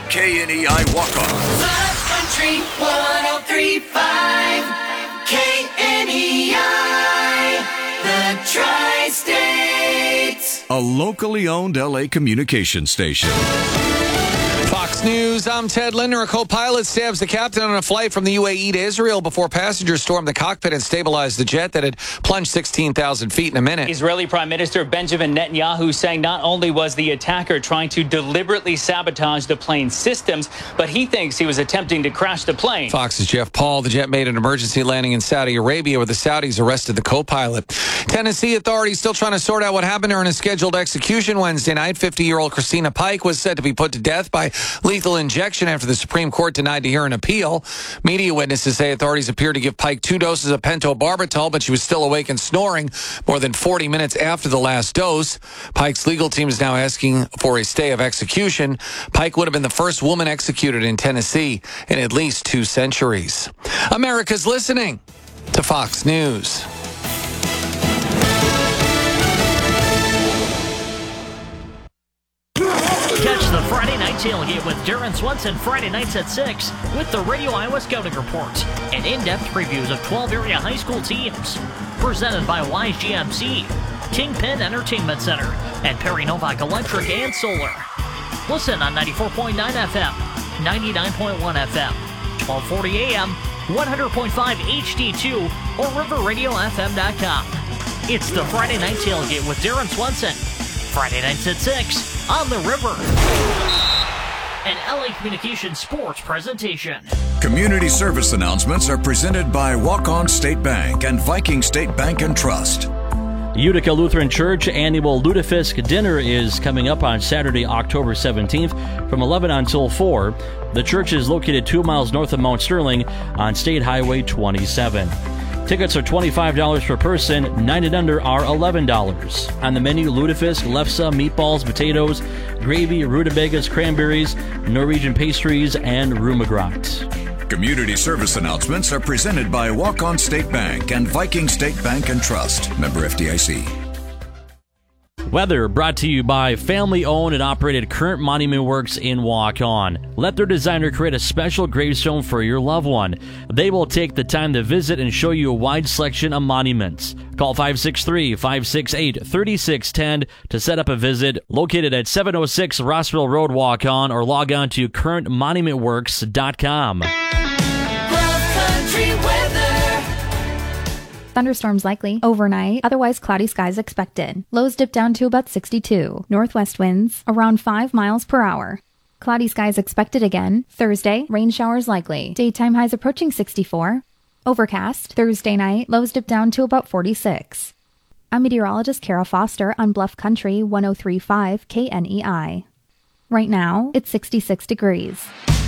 KNEI Walk-On. Love Country 103.5 KNEI, the Tri-States. A locally owned LA communication station. Fox News, I'm Ted Linder. A co-pilot stabs the captain on a flight from the UAE to Israel before passengers stormed the cockpit and stabilized the jet that had plunged 16,000 feet in a minute. Israeli Prime Minister Benjamin Netanyahu saying not only was the attacker trying to deliberately sabotage the plane's systems, but he thinks he was attempting to crash the plane. Fox's Jeff Paul. The jet made an emergency landing in Saudi Arabia where the Saudis arrested the co-pilot. Tennessee authorities still trying to sort out what happened during a scheduled execution Wednesday night. 50-year-old Christina Pike was said to be put to death by lethal injection after the Supreme Court denied to hear an appeal. Media witnesses say authorities appeared to give Pike 2 doses of pentobarbital, but she was still awake and snoring more than 40 minutes after the last dose. Pike's legal team is now asking for a stay of execution. Pike would have been the first woman executed in Tennessee in at least 2 centuries. America's listening to Fox News. Catch the Friday Night Tailgate with Darren Swenson Friday nights at 6 with the Radio Iowa Scouting Report and in-depth previews of 12 area high school teams. Presented by Wise GMC, Kingpin Entertainment Center, and Perry Novak Electric and Solar. Listen on 94.9 FM, 99.1 FM, 1240 AM, 100.5 HD2, or riverradiofm.com. It's the Friday Night Tailgate with Darren Swenson. Friday nights at 6 on the River. An LA Communications sports presentation. Community service announcements are presented by Walk-On State Bank and Viking State Bank and Trust. Utica Lutheran Church annual Lutefisk dinner is coming up on Saturday, October 17th from 11 until 4. The church is located 2 miles north of Mount Sterling on State Highway 27. Tickets are $25 per person. 9 and under are $11. On the menu, lutefisk, lefse, meatballs, potatoes, gravy, rutabagas, cranberries, Norwegian pastries, and rumagrat. Community service announcements are presented by Walk-On State Bank and Viking State Bank and Trust. Member FDIC. Weather brought to you by family-owned and operated Current Monument Works in Walk-On. Let their designer create a special gravestone for your loved one. They will take the time to visit and show you a wide selection of monuments. Call 563-568-3610 to set up a visit. Located at 706 Rossville Road, Walk-On, or log on to currentmonumentworks.com. Love Country weather. Thunderstorms likely overnight, otherwise cloudy skies expected. Lows dip down to about 62. Northwest winds around 5 miles per hour. Cloudy skies expected again. Thursday, rain showers likely. Daytime highs approaching 64. Overcast. Thursday night, lows dip down to about 46. I'm meteorologist Kara Foster on Bluff Country 103.5 KNEI. Right now, it's 66 degrees.